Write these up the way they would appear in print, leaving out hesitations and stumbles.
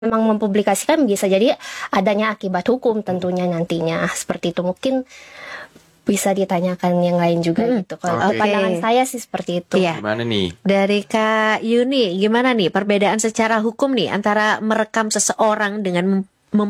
memang mempublikasikan bisa jadi adanya akibat hukum tentunya nantinya. Seperti itu mungkin bisa ditanyakan yang lain juga gitu. Kalau pandangan saya sih seperti itu. Iya. Gimana nih? Dari Kak Yuni, gimana nih perbedaan secara hukum nih antara merekam seseorang dengan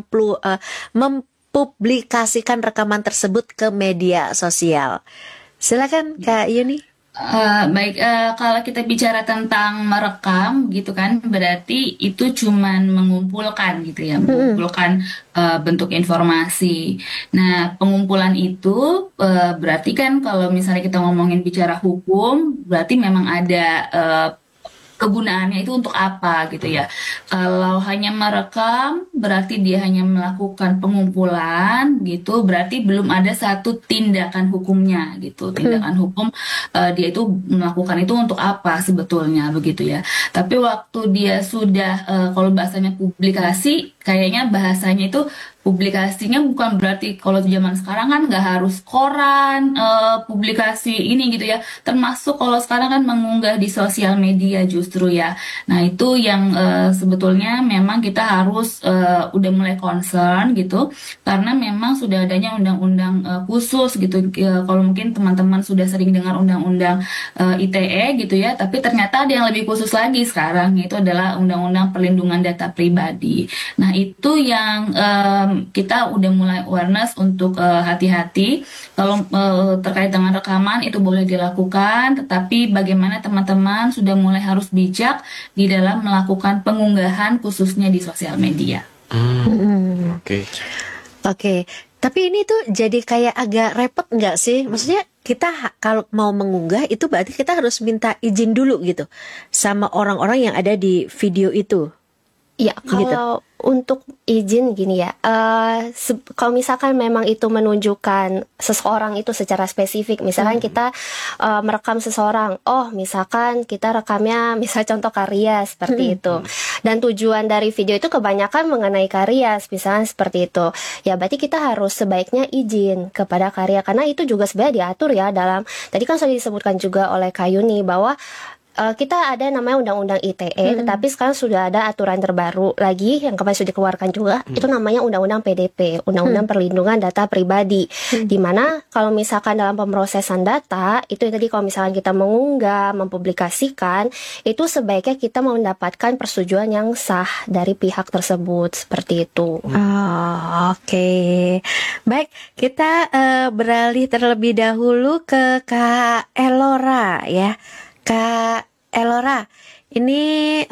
mempublikasikan rekaman tersebut ke media sosial? Silakan Kak Yuni. Baik, kalau kita bicara tentang merekam gitu kan, berarti itu cuman mengumpulkan gitu ya, mengumpulkan bentuk informasi. Nah, pengumpulan itu berarti kan kalau misalnya kita ngomongin bicara hukum, berarti memang ada kegunaannya itu untuk apa gitu ya. Kalau hanya merekam berarti dia hanya melakukan pengumpulan gitu, berarti belum ada satu tindakan hukumnya gitu. Tindakan hukum dia itu melakukan itu untuk apa sebetulnya begitu ya. Tapi waktu dia sudah kalau bahasanya publikasi, kayaknya bahasanya itu publikasinya bukan berarti kalau zaman sekarang kan nggak harus koran, publikasi ini gitu ya. Termasuk kalau sekarang kan mengunggah di sosial media justru ya. Nah itu yang sebetulnya memang kita harus udah mulai concern gitu. Karena memang sudah adanya undang-undang khusus gitu. Kalau mungkin teman-teman sudah sering dengar undang-undang ITE gitu ya. Tapi ternyata ada yang lebih khusus lagi sekarang, yaitu adalah undang-undang perlindungan data pribadi. Nah itu yang kita udah mulai awareness untuk hati-hati kalau terkait dengan rekaman itu boleh dilakukan, tetapi bagaimana teman-teman sudah mulai harus bijak di dalam melakukan pengunggahan khususnya di sosial media. Oke. Tapi ini tuh jadi kayak agak repot nggak sih? Maksudnya kita kalau mau mengunggah itu berarti kita harus minta izin dulu gitu sama orang-orang yang ada di video itu. Ya, kalau untuk izin gini ya, kalau misalkan memang itu menunjukkan seseorang itu secara spesifik, misalkan kita merekam seseorang, misalkan kita rekamnya, misal contoh Karyas seperti itu, dan tujuan dari video itu kebanyakan mengenai Karyas, misalkan seperti itu, ya berarti kita harus sebaiknya izin kepada Karya, karena itu juga sebenarnya diatur ya dalam, tadi kan sudah disebutkan juga oleh Kak Yuni bahwa kita ada namanya Undang-Undang ITE, tetapi sekarang sudah ada aturan terbaru lagi yang kemarin sudah dikeluarkan juga, itu namanya Undang-Undang PDP, Undang-Undang Perlindungan Data Pribadi, dimana kalau misalkan dalam pemrosesan data, itu tadi kalau misalkan kita mengunggah, mempublikasikan, itu sebaiknya kita mendapatkan persetujuan yang sah dari pihak tersebut, seperti itu. Oke. Baik, kita beralih terlebih dahulu ke Kak Elora ya. Kak Elora, ini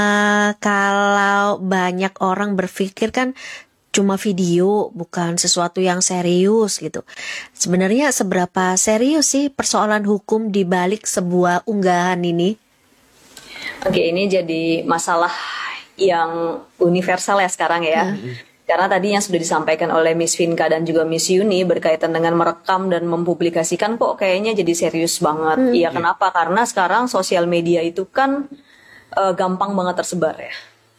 kalau banyak orang berpikir kan cuma video, bukan sesuatu yang serius gitu. Sebenarnya seberapa serius sih persoalan hukum di balik sebuah unggahan ini? Oke, ini jadi masalah yang universal ya sekarang ya. Karena tadi yang sudah disampaikan oleh Miss Vinka dan juga Miss Yuni berkaitan dengan merekam dan mempublikasikan kok kayaknya jadi serius banget. Iya, kenapa? Karena sekarang sosial media itu kan gampang banget tersebar ya.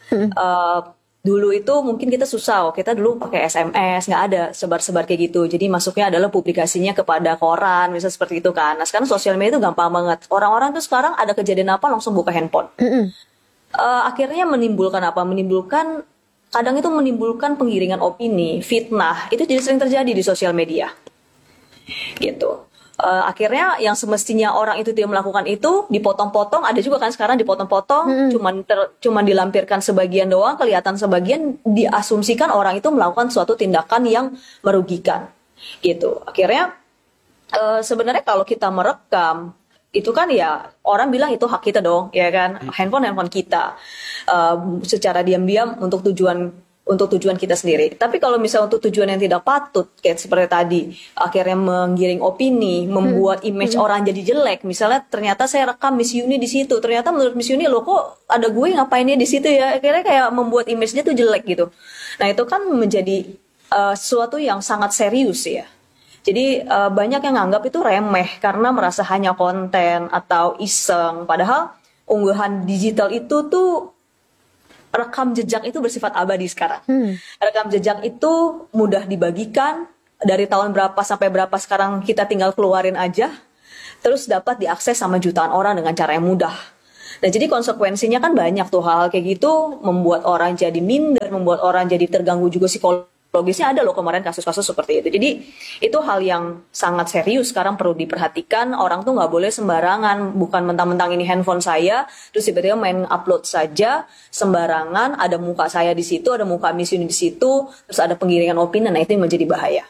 Dulu itu mungkin kita susah, kita dulu pakai SMS, nggak ada sebar-sebar kayak gitu. Jadi masuknya adalah publikasinya kepada koran, misalnya seperti itu kan. Nah sekarang sosial media itu gampang banget. Orang-orang tuh sekarang ada kejadian apa langsung buka handphone. Akhirnya menimbulkan apa? Kadang itu menimbulkan penggiringan opini, fitnah, itu jadi sering terjadi di sosial media, gitu. Akhirnya yang semestinya orang itu tidak melakukan itu dipotong-potong, ada juga kan sekarang dipotong-potong, cuman dilampirkan sebagian doang, kelihatan sebagian, diasumsikan orang itu melakukan suatu tindakan yang merugikan, gitu. Akhirnya sebenarnya kalau kita merekam itu kan ya orang bilang itu hak kita dong, ya kan, handphone kita secara diam-diam untuk tujuan kita sendiri. Tapi kalau misalnya untuk tujuan yang tidak patut kayak seperti tadi, akhirnya menggiring opini, membuat image orang jadi jelek. Misalnya ternyata saya rekam Miss Yuni di situ, ternyata menurut Miss Yuni loh kok ada gue ngapainnya di situ ya, akhirnya kayak membuat image-nya tuh jelek gitu. Nah itu kan menjadi sesuatu yang sangat serius ya. Jadi banyak yang nganggap itu remeh karena merasa hanya konten atau iseng. Padahal unggahan digital itu tuh rekam jejak itu bersifat abadi sekarang. Rekam jejak itu mudah dibagikan, dari tahun berapa sampai berapa sekarang kita tinggal keluarin aja, terus dapat diakses sama jutaan orang dengan cara yang mudah. Nah, jadi konsekuensinya kan banyak tuh hal kayak gitu, membuat orang jadi minder, membuat orang jadi terganggu juga psikologisnya. Ada loh kemarin kasus-kasus seperti itu. Jadi itu hal yang sangat serius sekarang perlu diperhatikan. Orang tuh nggak boleh sembarangan, bukan mentang-mentang ini handphone saya, terus tiba-tiba main upload saja sembarangan. Ada muka saya di situ, ada muka Miss Uni di situ, terus ada penggiringan opini. Nah, itu yang menjadi bahaya.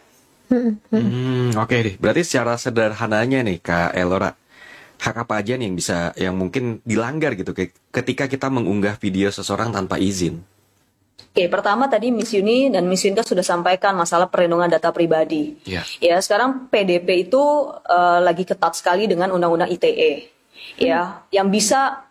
Oke deh. Berarti secara sederhananya nih Kak Elora, hak apa aja nih yang mungkin dilanggar gitu ketika kita mengunggah video seseorang tanpa izin? Oke, pertama tadi Miss Uni dan Miss Winka sudah sampaikan masalah perlindungan data pribadi. Iya. Ya, sekarang PDP itu lagi ketat sekali dengan Undang-Undang ITE. Ya, yang bisa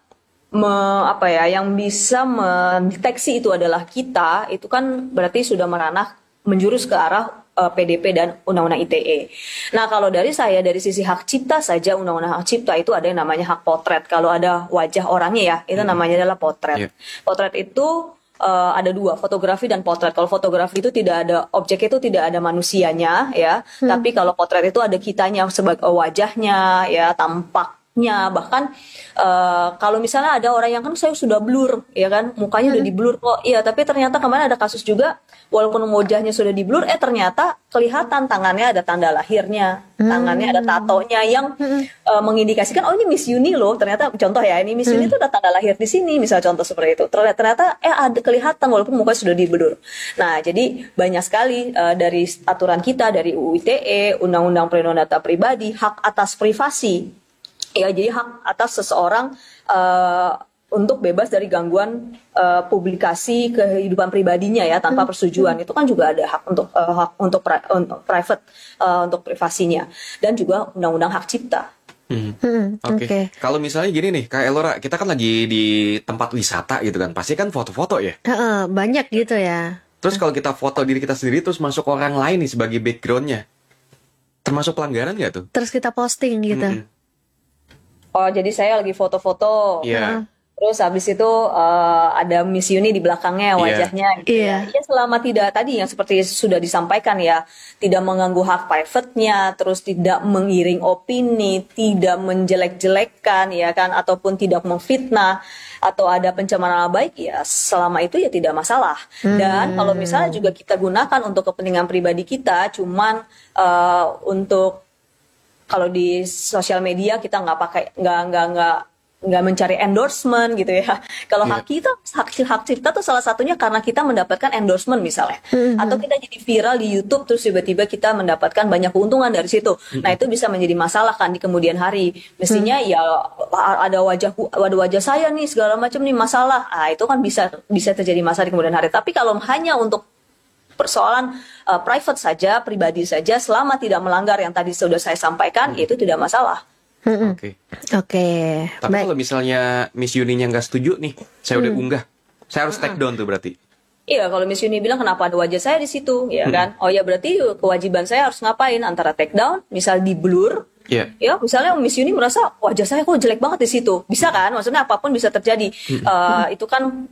yang bisa mendeteksi itu adalah kita, itu kan berarti sudah meranah menjurus ke arah PDP dan Undang-Undang ITE. Nah, kalau dari saya, dari sisi hak cipta saja, Undang-Undang hak cipta itu ada yang namanya hak potret. Kalau ada wajah orangnya ya, itu namanya adalah potret. Yeah. Potret itu ada dua, fotografi dan potret. Kalau fotografi itu tidak ada objek, itu tidak ada manusianya ya. Tapi kalau potret itu ada kitanya sebagai wajahnya ya, tampaknya. Bahkan kalau misalnya ada orang yang kan saya sudah blur ya kan, mukanya udah di blur kok. Iya, tapi ternyata kemarin ada kasus juga walaupun wajahnya sudah di blur, ternyata kelihatan tangannya ada tanda lahirnya, tangannya ada tatonya yang mengindikasikan oh ini Miss Uni loh. Ternyata contoh ya, ini Miss Uni itu ada tanda lahir di sini, misal contoh seperti itu. Ternyata ada kelihatan walaupun muka sudah di blur. Nah, jadi banyak sekali dari aturan kita, dari UU ITE, Undang-Undang Perlindungan Data Pribadi, hak atas privasi. Ya, jadi hak atas seseorang untuk bebas dari gangguan publikasi kehidupan pribadinya ya tanpa persetujuan. Itu kan juga ada hak untuk private, untuk privasinya, dan juga undang-undang hak cipta. Oke. Kalau misalnya gini nih Kak Elora, kita kan lagi di tempat wisata gitu kan, pasti kan foto-foto ya. Banyak gitu ya. Terus kalau kita foto diri kita sendiri terus masuk orang lain nih sebagai backgroundnya, termasuk pelanggaran nggak tuh? Terus kita posting gitu. Oh, jadi saya lagi foto-foto. Iya. Terus habis itu ada Miss Uni di belakangnya wajahnya. Gitu ya. Ya, selama tidak tadi yang seperti sudah disampaikan ya, tidak mengganggu hak private-nya, terus tidak mengiring opini, tidak menjelek-jelekkan ya kan, ataupun tidak memfitnah atau ada pencemaran nama baik, ya selama itu ya tidak masalah. Dan kalau misalnya juga kita gunakan untuk kepentingan pribadi kita, cuman untuk kalau di sosial media kita nggak mencari endorsement gitu ya. Kalau hak cipta tuh salah satunya karena kita mendapatkan endorsement misalnya, atau kita jadi viral di YouTube terus tiba-tiba kita mendapatkan banyak keuntungan dari situ. Nah, itu bisa menjadi masalah kan di kemudian hari. Mestinya ya ada wajah saya nih segala macam nih masalah. Ah, itu kan bisa terjadi masalah di kemudian hari. Tapi kalau hanya untuk persoalan private saja, pribadi saja, selama tidak melanggar yang tadi sudah saya sampaikan, itu tidak masalah. Oke. Tapi Baik. kalau misalnya Miss Yuninya nggak setuju nih, saya udah unggah, saya harus take down tuh berarti. Iya, kalau Miss Uni bilang kenapa ada wajah saya di situ, ya kan? Oh ya, berarti kewajiban saya harus ngapain? Antara take down, misal di blur. Iya. Ya, misalnya Miss Uni merasa wajah saya kok jelek banget di situ, bisa kan? Maksudnya apapun bisa terjadi. Itu kan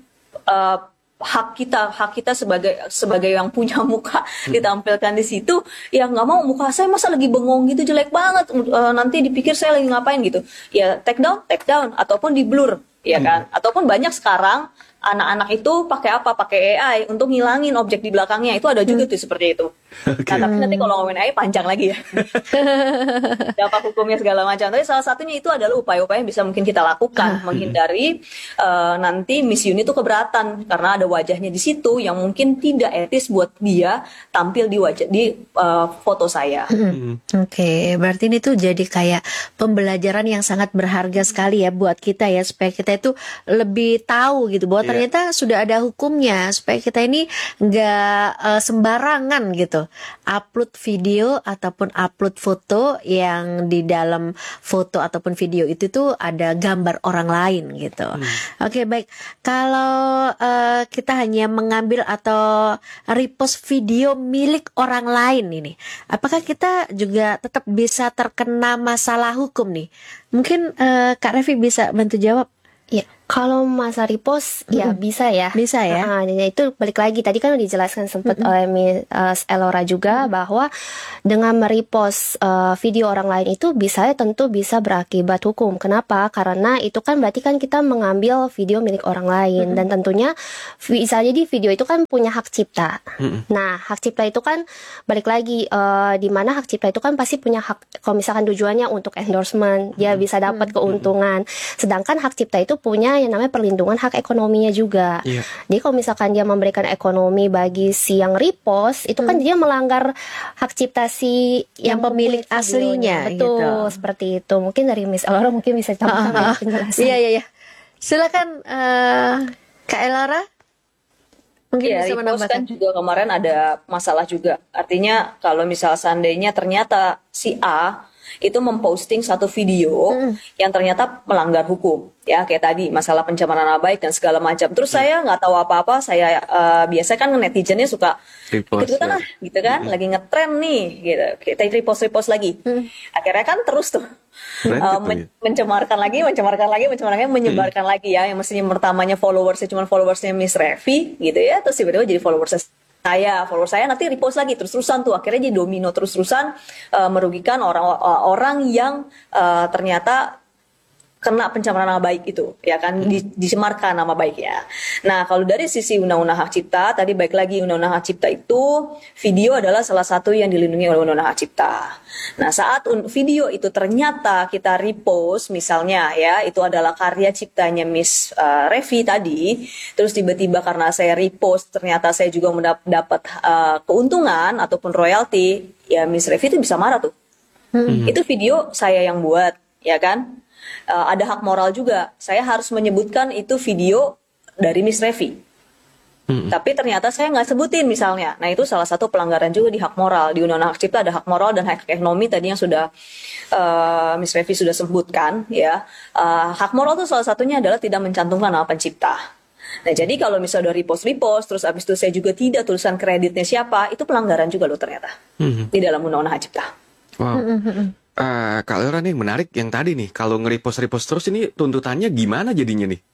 hak kita sebagai yang punya muka ditampilkan di situ. Ya nggak mau, muka saya masa lagi bengong gitu jelek banget, nanti dipikir saya lagi ngapain gitu. Ya take down ataupun di blur, ya kan? Ataupun banyak sekarang anak-anak itu pakai AI untuk ngilangin objek di belakangnya. Itu ada juga tuh seperti itu. Nah, tapi nanti kalau ngomongin AI panjang lagi ya. Dampak hukumnya segala macam. Tapi salah satunya itu adalah upaya-upaya yang bisa mungkin kita lakukan menghindari nanti Miss Uni itu keberatan karena ada wajahnya di situ yang mungkin tidak etis buat dia tampil di foto saya. Oke, berarti ini tuh jadi kayak pembelajaran yang sangat berharga sekali ya buat kita ya, supaya kita itu lebih tahu gitu bahwa ternyata sudah ada hukumnya, supaya kita ini nggak sembarangan gitu upload video ataupun upload foto yang di dalam foto ataupun video itu tuh ada gambar orang lain gitu. Oke, baik. Kalau kita hanya mengambil atau repost video milik orang lain ini, apakah kita juga tetap bisa terkena masalah hukum nih? Mungkin Kak Revi bisa bantu jawab. Ya, Kalau masa repost ya bisa ya. Bisa ya. Ya itu balik lagi tadi kan udah dijelaskan sempat oleh Miss Elora juga bahwa dengan merepost video orang lain itu tentu bisa berakibat hukum. Kenapa? Karena itu kan berarti kan kita mengambil video milik orang lain dan tentunya bisa jadi video itu kan punya hak cipta. Nah, hak cipta itu kan balik lagi di mana hak cipta itu kan pasti punya hak, kalau misalkan tujuannya untuk endorsement, dia bisa dapat keuntungan. Sedangkan hak cipta itu punya yang namanya perlindungan hak ekonominya juga. Jadi kalau misalkan dia memberikan ekonomi bagi si yang repost, itu kan dia melanggar hak cipta si Yang pemilik membuat aslinya, videonya. Betul, gitu. seperti itu. Mungkin dari Miss Elora mungkin bisa tambahkan penjelasan. Iya. Silakan Kak Elora. Mungkin Ya, bisa repost menambahkan. kan juga kemarin ada masalah juga. Artinya kalau misal seandainya ternyata si A itu memposting satu video yang ternyata melanggar hukum, ya kayak tadi masalah pencemaran nama baik dan segala macam. Terus saya nggak tahu apa-apa, saya biasa kan netizennya suka Repost, ikut-ikutan lah, gitu kan, lagi ngetren nih, gitu. Kita repost lagi. Akhirnya kan terus tuh Berarti tuh, mencemarkan lagi, menyebarkan lagi ya. Yang mestinya pertamanya cuma followersnya Miss Revi gitu ya, terus tiba-tiba jadi follower saya nanti repost lagi terus-terusan tuh, akhirnya jadi domino terus-terusan, merugikan orang yang ternyata kena pencemaran nama baik itu, ya kan, dicemarkan nama baiknya. Nah, kalau dari sisi undang-undang hak cipta, tadi baik lagi undang-undang hak cipta itu, video adalah salah satu yang dilindungi oleh undang-undang hak cipta. Nah, saat video itu ternyata kita repost, misalnya ya, itu adalah karya ciptanya Miss Revi tadi, terus tiba-tiba karena saya repost, ternyata saya juga mendapat keuntungan ataupun royalti, ya Miss Revi itu bisa marah tuh. Itu video saya yang buat, ya kan? Ada hak moral juga. Saya harus menyebutkan itu video dari Miss Revi. Tapi ternyata saya nggak sebutin misalnya. Nah, itu salah satu pelanggaran juga di hak moral. Di Undang-Undang Hak Cipta ada hak moral dan hak ekonomi tadi yang sudah Miss Revi sudah sebutkan, ya. Hak moral itu salah satunya adalah tidak mencantumkan nama pencipta. Nah, jadi kalau misalnya udah repost, terus abis itu saya juga tidak tulisan kreditnya siapa, itu pelanggaran juga loh ternyata di dalam Undang-Undang Hak Cipta. wow. Kak Elora nih menarik yang tadi nih, kalau nge-repost terus ini tuntutannya gimana jadinya nih?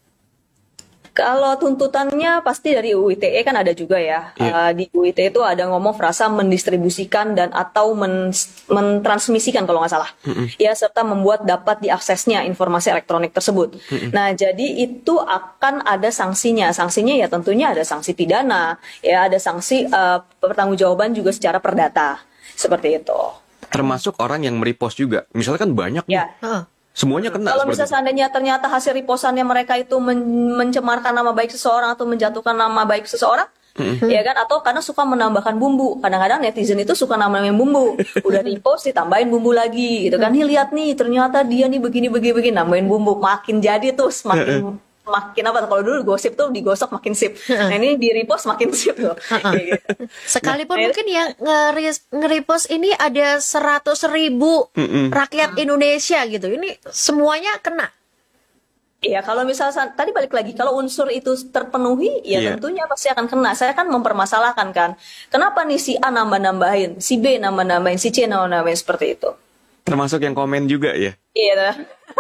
Kalau tuntutannya pasti dari UU ITE kan ada juga ya. Di UU ITE itu ada ngomong frasa mendistribusikan dan atau mentransmisikan kalau nggak salah. Ya, serta membuat dapat diaksesnya informasi elektronik tersebut. Nah, jadi itu akan ada sanksinya. Sanksinya ya tentunya ada sanksi pidana, ya ada sanksi pertanggungjawaban juga secara perdata. Seperti itu. Termasuk orang yang merepost juga. Misalnya kan banyak nih, Ya. semuanya kena. Kalau seperti misalnya seandainya ternyata hasil repostannya mereka itu mencemarkan nama baik seseorang atau menjatuhkan nama baik seseorang, ya kan, atau karena suka menambahkan bumbu. Kadang-kadang netizen itu suka nambahin bumbu. Udah repost ditambahin bumbu lagi gitu kan. Nih lihat nih, ternyata dia nih begini nambahin bumbu, makin jadi tuh makin apa, kalau dulu gosip tuh digosok makin sip. Nah, ini di repost makin sip tuh. Kayak gitu. Sekalipun mungkin yang nge-repost ini ada 100.000 rakyat Indonesia gitu. Ini semuanya kena. Iya, kalau misalnya tadi balik lagi, kalau unsur itu terpenuhi, ya tentunya pasti akan kena. Saya kan mempermasalahkan kan, kenapa nih si A nambah-nambahin, si B nambah-nambahin, si C nambah-nambahin seperti itu. Termasuk yang komen juga ya? Iya,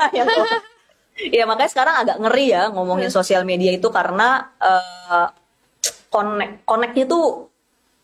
ya makanya sekarang agak ngeri ya ngomongin sosial media itu karena connect-nya tuh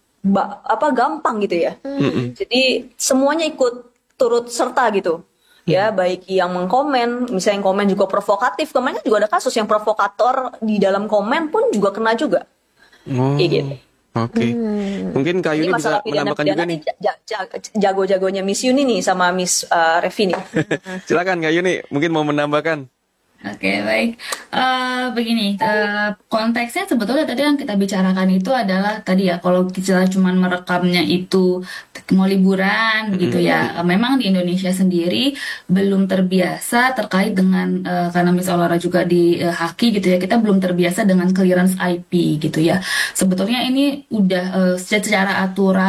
gampang gitu ya. Jadi semuanya ikut turut serta gitu. Ya, baik yang mengkomen, misalnya yang komen juga provokatif. Kemarin kan juga ada kasus yang provokator di dalam komen pun juga kena juga. Kayak gitu. Oke. Mungkin Kak Yuni bisa menambahkan juga nih. Jago-jagonya Miss Yuni nih sama Miss Revi nih. Silakan Kak Yuni, mungkin mau menambahkan. Oke, baik. Begini, konteksnya sebetulnya tadi yang kita bicarakan itu adalah tadi ya, kalau kita cuma merekamnya itu mau liburan gitu ya. Memang di Indonesia sendiri belum terbiasa terkait dengan karena Miss Elora juga di Haki gitu ya, kita belum terbiasa dengan clearance IP gitu ya. Sebetulnya ini udah secara aturan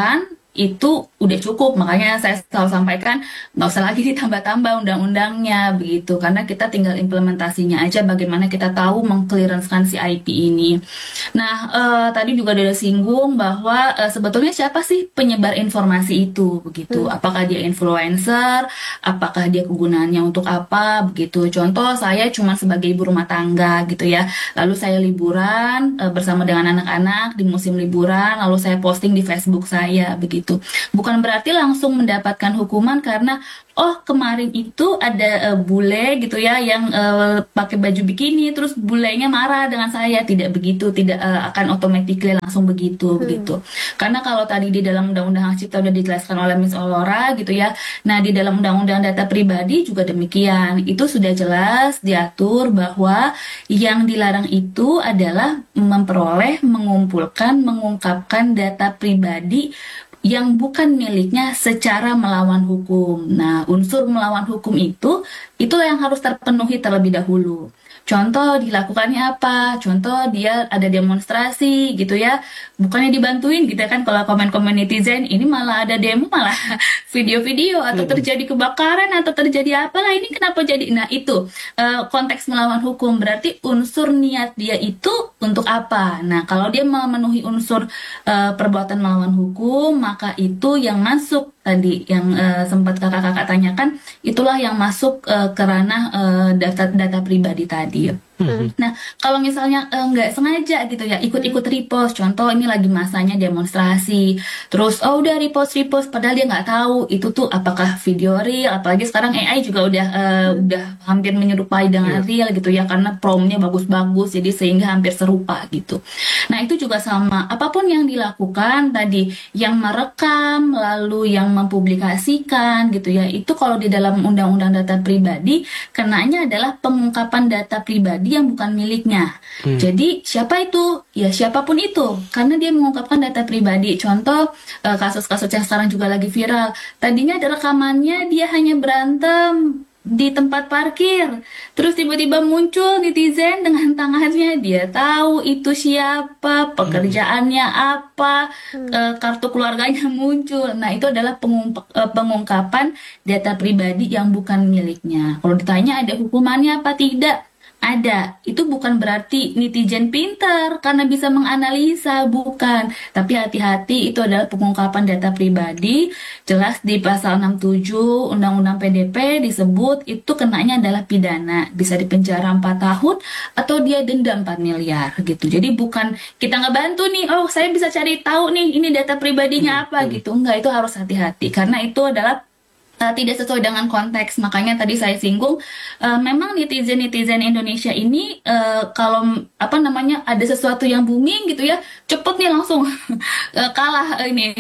itu udah cukup. Makanya saya selalu sampaikan nggak usah lagi ditambah-tambah undang-undangnya begitu, karena kita tinggal implementasinya aja bagaimana kita tahu mengclearancekan si IP ini. Nah, tadi juga udah singgung bahwa sebetulnya siapa sih penyebar informasi itu begitu? Apakah dia influencer? Apakah dia kegunaannya untuk apa begitu? Contoh, saya cuma sebagai ibu rumah tangga gitu ya. Lalu saya liburan bersama dengan anak-anak di musim liburan, lalu saya posting di Facebook saya begitu. Bukan berarti langsung mendapatkan hukuman karena oh kemarin itu ada bule gitu ya yang pakai baju bikini terus bulenya marah dengan saya. Tidak begitu, tidak akan automatically langsung begitu begitu. Karena kalau tadi di dalam undang-undang hak cipta udah dijelaskan oleh Miss Olora gitu ya. Nah, di dalam undang-undang data pribadi juga demikian. Itu sudah jelas diatur bahwa yang dilarang itu adalah memperoleh, mengumpulkan, mengungkapkan data pribadi yang bukan miliknya secara melawan hukum. Nah, unsur melawan hukum itulah yang harus terpenuhi terlebih dahulu. Contoh dilakukannya apa? Contoh dia ada demonstrasi gitu ya, bukannya dibantuin gitu ya kan, kalau komen-komen netizen ini malah ada demo, malah video-video atau terjadi kebakaran atau terjadi apalah, ini kenapa jadi, nah itu konteks melawan hukum, berarti unsur niat dia itu untuk apa. Nah, kalau dia memenuhi unsur perbuatan melawan hukum, maka itu yang masuk tadi yang sempat kakak-kakak tanyakan, itulah yang masuk ke ranah data pribadi tadi. Nah, kalau misalnya nggak sengaja gitu ya, ikut-ikut repost, contoh ini lagi masanya demonstrasi, terus oh udah repost padahal dia nggak tahu itu tuh apakah video real, apalagi sekarang AI juga udah hampir menyerupai dengan real gitu ya, karena promptnya bagus-bagus, jadi sehingga hampir serupa gitu. Nah, itu juga sama, apapun yang dilakukan tadi, yang merekam lalu yang mempublikasikan gitu ya, itu kalau di dalam undang-undang data pribadi kenanya adalah pengungkapan data pribadi yang bukan miliknya. Jadi siapa itu? Ya siapapun itu, karena dia mengungkapkan data pribadi. Contoh kasus-kasus yang sekarang juga lagi viral. Tadinya ada rekamannya dia hanya berantem di tempat parkir, terus tiba-tiba muncul netizen dengan tangannya, dia tahu itu siapa, pekerjaannya apa, kartu keluarganya muncul. Nah, itu adalah pengungkapan data pribadi yang bukan miliknya. Kalau ditanya ada hukumannya apa, tidak ada. Itu bukan berarti netizen pintar karena bisa menganalisa, bukan. Tapi hati-hati, itu adalah pengungkapan data pribadi. Jelas di pasal 67 Undang-Undang PDP disebut itu kenanya adalah pidana, bisa dipenjara 4 tahun atau dia denda 4 miliar gitu. Jadi bukan kita ngebantu nih, oh saya bisa cari tahu nih ini data pribadinya apa gitu. Enggak, itu harus hati-hati karena itu adalah tidak sesuai dengan konteks. Makanya tadi saya singgung, memang netizen Indonesia ini kalau ada sesuatu yang booming gitu ya, cepet nih langsung kalah ini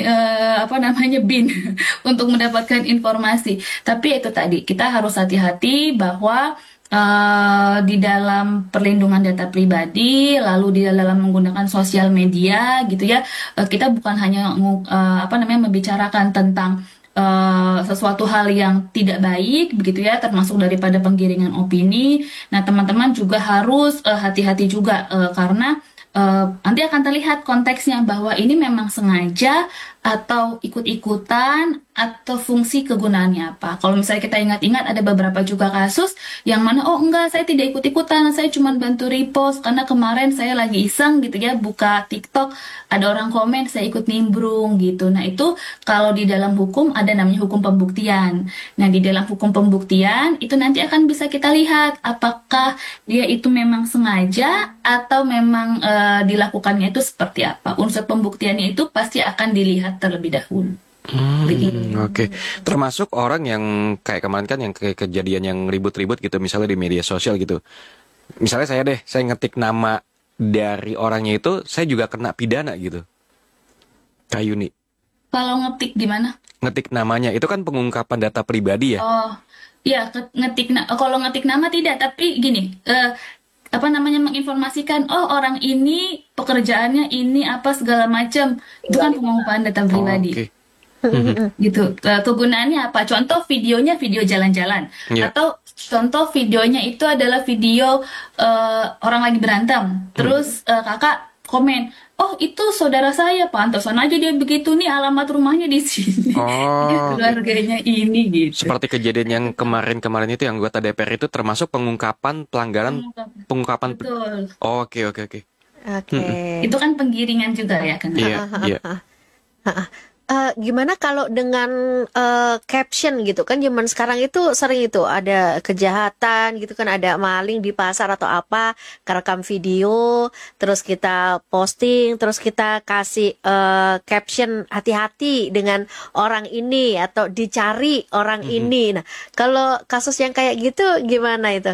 bin untuk mendapatkan informasi. Tapi itu tadi, kita harus hati-hati bahwa di dalam perlindungan data pribadi, lalu di dalam menggunakan sosial media gitu ya, kita bukan hanya membicarakan tentang sesuatu hal yang tidak baik begitu ya, termasuk daripada penggiringan opini. Nah, teman-teman juga harus hati-hati juga karena nanti akan terlihat konteksnya bahwa ini memang sengaja atau ikut-ikutan atau fungsi kegunaannya apa. Kalau misalnya kita ingat-ingat ada beberapa juga kasus yang mana oh enggak, saya tidak ikut-ikutan, saya cuma bantu repost karena kemarin saya lagi iseng gitu ya, buka TikTok ada orang komen, saya ikut nimbrung gitu. Nah, itu kalau di dalam hukum ada namanya hukum pembuktian. Nah, di dalam hukum pembuktian itu nanti akan bisa kita lihat apakah dia itu memang sengaja atau memang dilakukannya itu seperti apa. Unsur pembuktiannya itu pasti akan dilihat terlebih dahulu. Oke. Termasuk orang yang kayak kemarin kan yang kayak kejadian yang ribut-ribut gitu, misalnya di media sosial gitu. Misalnya saya ngetik nama dari orangnya itu, saya juga kena pidana gitu. Kak Yuni. Kalau ngetik gimana? Ngetik namanya itu kan pengungkapan data pribadi ya? Oh, iya, kalau ngetik nama tidak, tapi gini, menginformasikan oh orang ini pekerjaannya ini apa segala macam, itu kan pengungkapan data pribadi. Oke. Gitu. Kegunaannya apa? Contoh videonya video jalan-jalan, atau contoh videonya itu adalah video orang lagi berantem, terus kakak komen, oh itu saudara saya, pantesan aja dia begitu nih, alamat rumahnya di sini. Dia Oh, keluarganya ini gitu. seperti kejadian yang kemarin-kemarin itu yang anggota DPR itu termasuk pengungkapan pelanggaran pengungkapan. Betul. Oh, oke oke oke. Oke. Itu kan penggiringan juga ya kan. Iya iya. Gimana kalau dengan caption gitu kan, zaman sekarang itu sering itu ada kejahatan gitu kan, ada maling di pasar atau apa, kerekam video, terus kita posting, terus kita kasih caption hati-hati dengan orang ini atau dicari orang ini. Nah, kalau kasus yang kayak gitu gimana itu?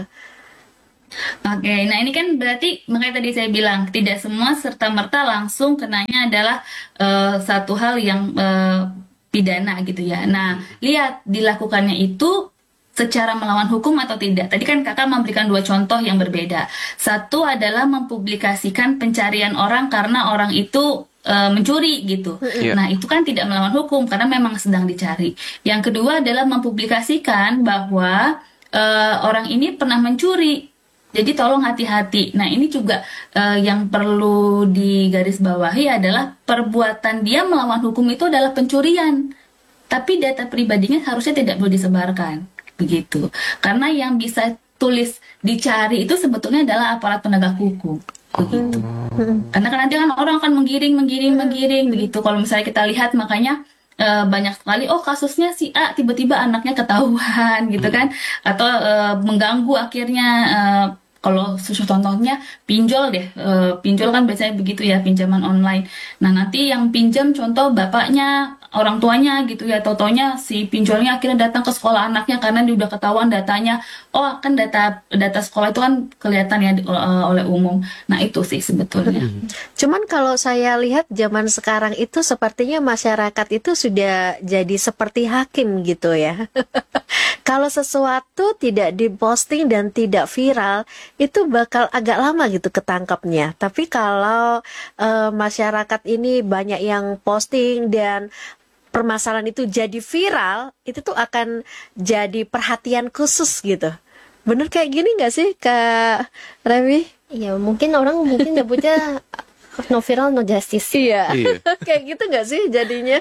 Oke, nah ini kan berarti makanya tadi saya bilang tidak semua serta-merta langsung kenanya adalah satu hal yang pidana gitu ya. Nah, lihat dilakukannya itu secara melawan hukum atau tidak. Tadi kan kakak memberikan dua contoh yang berbeda. Satu adalah mempublikasikan pencarian orang karena orang itu mencuri gitu. Iya. Nah, itu kan tidak melawan hukum karena memang sedang dicari. Yang kedua adalah mempublikasikan bahwa orang ini pernah mencuri. Jadi tolong hati-hati. Nah, ini juga yang perlu digarisbawahi adalah perbuatan dia melawan hukum itu adalah pencurian. Tapi data pribadinya harusnya tidak boleh disebarkan. Begitu. Karena yang bisa tulis dicari itu sebetulnya adalah aparat penegak hukum. Begitu. Karena kan nanti kan orang akan menggiring begitu. Kalau misalnya kita lihat makanya banyak sekali kasusnya si A tiba-tiba anaknya ketahuan gitu kan, atau mengganggu akhirnya kalau contohnya pinjol deh, pinjol kan biasanya begitu ya, pinjaman online. Nah, nanti yang pinjam contoh bapaknya, orang tuanya gitu ya, taunya si pinjolnya akhirnya datang ke sekolah anaknya karena dia udah ketahuan datanya. Oh, kan data sekolah itu kan kelihatan ya oleh umum. Nah, itu sih sebetulnya. Cuman kalau saya lihat zaman sekarang itu sepertinya masyarakat itu sudah jadi seperti hakim gitu ya. Kalau sesuatu tidak diposting dan tidak viral, itu bakal agak lama gitu ketangkapnya. Tapi kalau masyarakat ini banyak yang posting dan permasalahan itu jadi viral, itu tuh akan jadi perhatian khusus gitu. Bener kayak gini nggak sih, Kak Remi? Ya mungkin orang nyebutnya no viral no justice. Iya. Iya. Kayak gitu nggak sih jadinya?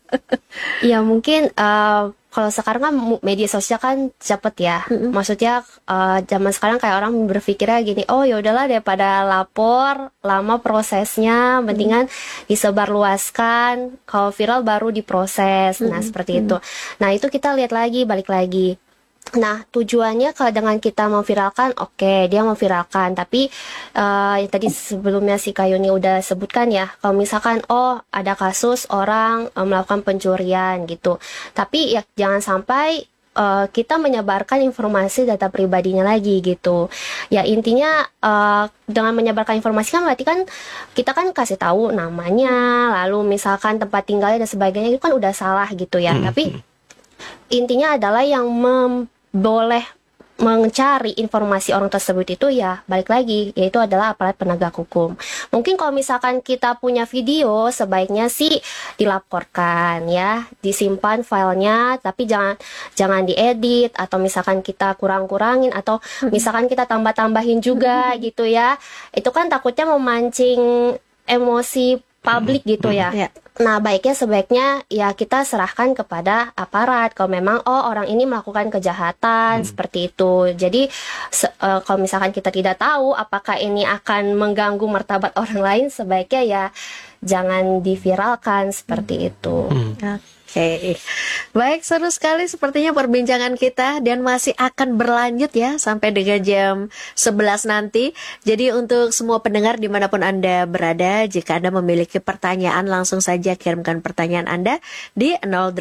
Ya mungkin kalau sekarang kan media sosial kan cepet ya. Maksudnya zaman sekarang kayak orang berpikirnya gini, oh ya udahlah daripada lapor lama prosesnya, mendingan disebarluaskan. Kalau viral baru diproses. Nah seperti itu. Nah itu kita lihat lagi, balik lagi. Nah tujuannya kalau dengan kita memviralkan, oke, dia memviralkan, tapi yang tadi sebelumnya si Kayuni udah sebutkan ya, kalau misalkan ada kasus orang melakukan pencurian gitu, tapi ya jangan sampai kita menyebarkan informasi data pribadinya lagi gitu. Ya intinya dengan menyebarkan informasi kan berarti kan kita kan kasih tahu namanya, lalu misalkan tempat tinggalnya dan sebagainya, itu kan udah salah gitu ya. Tapi intinya adalah yang boleh mencari informasi orang tersebut itu ya balik lagi, yaitu adalah aparat penegak hukum. Mungkin kalau misalkan kita punya video, sebaiknya sih dilaporkan ya, disimpan filenya, tapi jangan diedit, atau misalkan kita kurang-kurangin, atau misalkan kita tambah-tambahin juga gitu ya. Itu kan takutnya memancing emosi publik gitu ya. Nah, sebaiknya ya kita serahkan kepada aparat kalau memang orang ini melakukan kejahatan seperti itu. Jadi kalau misalkan kita tidak tahu apakah ini akan mengganggu martabat orang lain, sebaiknya ya jangan diviralkan seperti itu. Oke. Baik, seru sekali sepertinya perbincangan kita dan masih akan berlanjut ya sampai dengan jam 11 nanti. Jadi untuk semua pendengar dimanapun Anda berada, jika Anda memiliki pertanyaan langsung saja kirimkan pertanyaan Anda di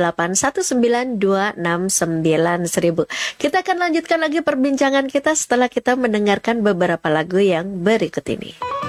0819269000. Kita akan lanjutkan lagi perbincangan kita setelah kita mendengarkan beberapa lagu yang berikut ini.